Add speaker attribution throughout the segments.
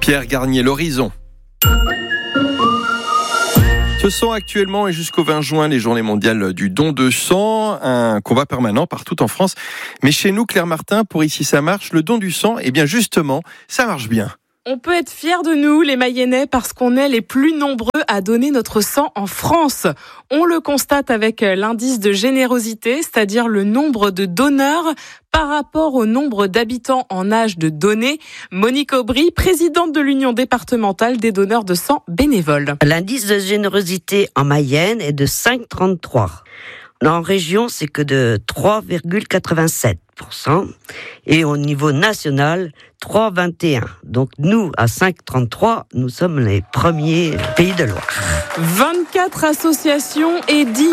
Speaker 1: Pierre Garnier, l'horizon. Ce sont actuellement et jusqu'au 20 juin les journées mondiales du don de sang, un combat permanent partout en France. Mais chez nous, Claire Martin, pour Ici ça marche, le don du sang, eh bien justement, ça marche bien.
Speaker 2: On peut être fiers de nous, les Mayennais, parce qu'on est les plus nombreux à donner notre sang en France. On le constate avec l'indice de générosité, c'est-à-dire le nombre de donneurs par rapport au nombre d'habitants en âge de donner. Monique Aubry, présidente de l'Union départementale des donneurs de sang bénévoles.
Speaker 3: L'indice de générosité en Mayenne est de 5,33. En région, c'est que de 3,87%. Et au niveau national, 3,21. Donc nous, à 5,33, nous sommes les premiers pays de Loire.
Speaker 2: 24 associations et 10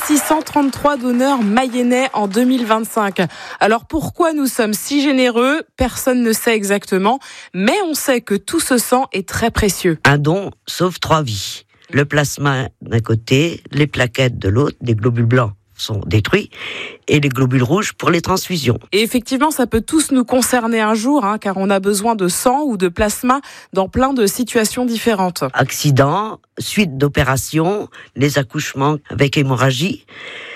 Speaker 2: 633 donneurs mayennais en 2025. Alors pourquoi nous sommes si généreux ? Personne ne sait exactement, mais on sait que tout ce sang est très précieux.
Speaker 3: Un don sauve 3 vies. Le plasma d'un côté, les plaquettes de l'autre, des globules blancs sont détruits, et les globules rouges pour les transfusions.
Speaker 2: Et effectivement, ça peut tous nous concerner un jour, car on a besoin de sang ou de plasma dans plein de situations différentes.
Speaker 3: Accidents, suite d'opérations, les accouchements avec hémorragie,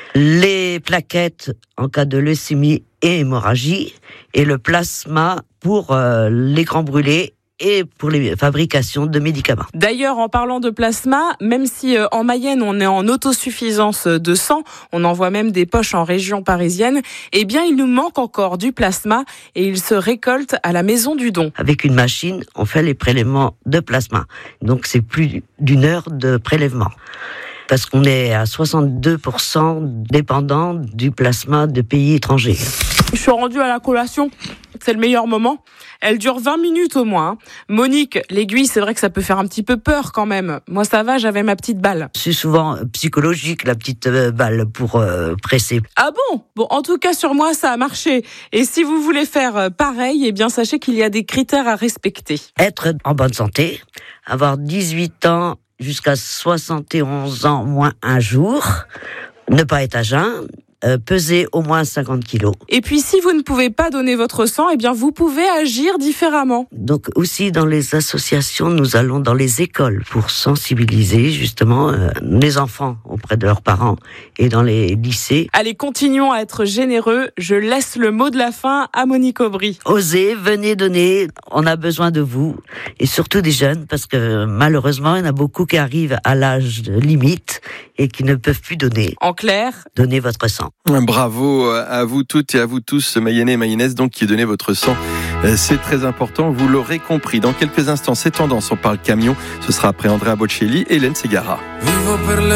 Speaker 3: les plaquettes en cas de leucémie et hémorragie, et le plasma pour les grands brûlés et pour les fabrications de médicaments.
Speaker 2: D'ailleurs, en parlant de plasma, même si en Mayenne on est en autosuffisance de sang, on envoie même des poches en région parisienne, eh bien il nous manque encore du plasma et il se récolte à la maison du don.
Speaker 3: Avec une machine, on fait les prélèvements de plasma. Donc c'est plus d'1 heure de prélèvement. Parce qu'on est à 62% dépendant du plasma de pays étrangers.
Speaker 2: Je suis rendue à la collation, c'est le meilleur moment. Elle dure 20 minutes au moins. Monique, l'aiguille, c'est vrai que ça peut faire un petit peu peur quand même. Moi ça va, j'avais ma petite balle.
Speaker 3: C'est souvent psychologique la petite balle pour presser.
Speaker 2: Ah bon ? Bon, en tout cas sur moi ça a marché. Et si vous voulez faire pareil, eh bien sachez qu'il y a des critères à respecter.
Speaker 3: Être en bonne santé, avoir 18 ans jusqu'à 71 ans moins un jour, ne pas être à jeun, peser au moins 50 kilos.
Speaker 2: Et puis si vous ne pouvez pas donner votre sang, eh bien vous pouvez agir différemment.
Speaker 3: Donc aussi dans les associations, nous allons dans les écoles pour sensibiliser justement les enfants auprès de leurs parents et dans les lycées.
Speaker 2: Allez, continuons à être généreux. Je laisse le mot de la fin à Monique Aubry.
Speaker 3: Osez, venez donner, on a besoin de vous et surtout des jeunes parce que malheureusement il y en a beaucoup qui arrivent à l'âge limite et qui ne peuvent plus donner.
Speaker 2: En clair,
Speaker 3: donnez votre sang.
Speaker 1: Bravo à vous toutes et à vous tous, Mayennais et Mayennaises, donc qui donnez votre sang. C'est très important, vous l'aurez compris. Dans quelques instants, c'est Tendance, on parle camion. Ce sera après Andrea Bocelli et Hélène Ségara.